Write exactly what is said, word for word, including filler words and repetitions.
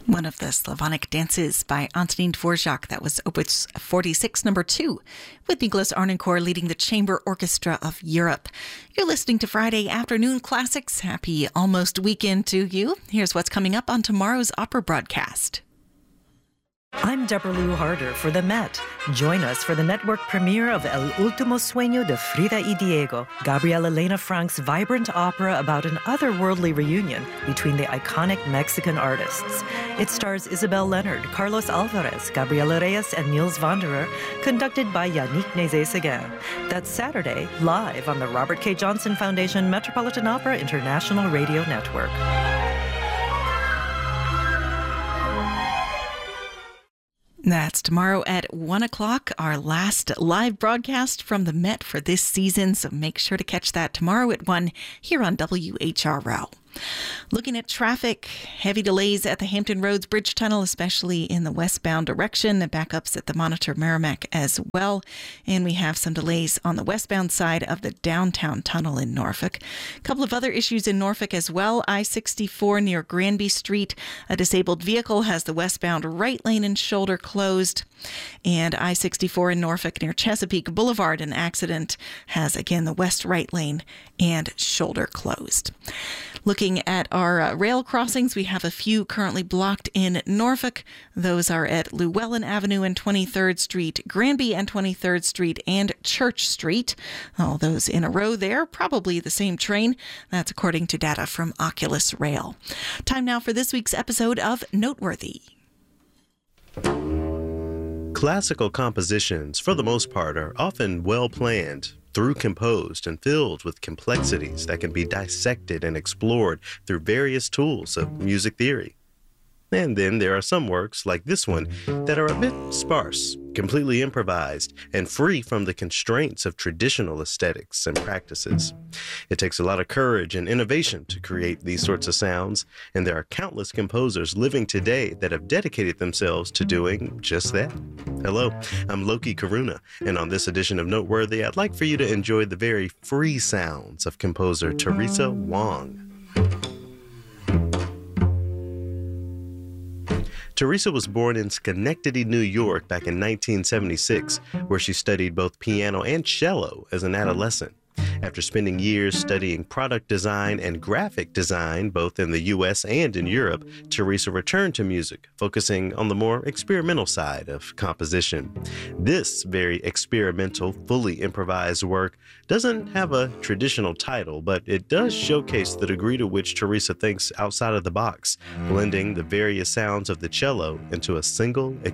One of the Slavonic dances by Antonín Dvořák. That was Opus forty-six, number two, with Nicholas Arnoncourt leading the Chamber Orchestra of Europe. You're listening to Friday Afternoon Classics. Happy almost weekend to you. Here's what's coming up on tomorrow's opera broadcast. I'm Deborah Lou Harder for the Met. Join us for the network premiere of El Último Sueño de Frida y Diego, Gabriel Elena Frank's vibrant opera about an otherworldly reunion between the iconic Mexican artists. It stars Isabel Leonard, Carlos Alvarez, Gabriela Reyes, and Niels Wanderer, conducted by Yannick Nézet-Séguin. That's Saturday, live on the Robert K. Johnson Foundation Metropolitan Opera International Radio Network. That's tomorrow at one o'clock, our last live broadcast from the Met for this season, so make sure to catch that tomorrow at one here on W H R O. Looking at traffic, heavy delays at the Hampton Roads Bridge Tunnel, especially in the westbound direction, and backups at the Monitor Merrimack as well. And we have some delays on the westbound side of the downtown tunnel in Norfolk. A couple of other issues in Norfolk as well. I sixty-four near Granby Street. A disabled vehicle has the westbound right lane and shoulder closed. And I sixty-four in Norfolk near Chesapeake Boulevard, an accident has, again, the west right lane and shoulder closed. Looking at our uh, rail crossings, we have a few currently blocked in Norfolk. Those are at Llewellyn Avenue and twenty-third Street, Granby and twenty-third Street, and Church Street. All those in a row there, probably the same train. That's according to data from Oculus Rail. Time now for this week's episode of Noteworthy. Classical compositions, for the most part, are often well-planned, through composed, and filled with complexities that can be dissected and explored through various tools of music theory. And then there are some works, like this one, that are a bit sparse, completely improvised, and free from the constraints of traditional aesthetics and practices. It takes a lot of courage and innovation to create these sorts of sounds, and there are countless composers living today that have dedicated themselves to doing just that. Hello, I'm Loki Karuna, and on this edition of Noteworthy, I'd like for you to enjoy the very free sounds of composer Teresa Wong. Teresa was born in Schenectady, New York back in nineteen seventy-six, where she studied both piano and cello as an adolescent. After spending years studying product design and graphic design, both in the U S and in Europe, Teresa returned to music, focusing on the more experimental side of composition. This very experimental, fully improvised work doesn't have a traditional title, but it does showcase the degree to which Teresa thinks outside of the box, blending the various sounds of the cello into a single,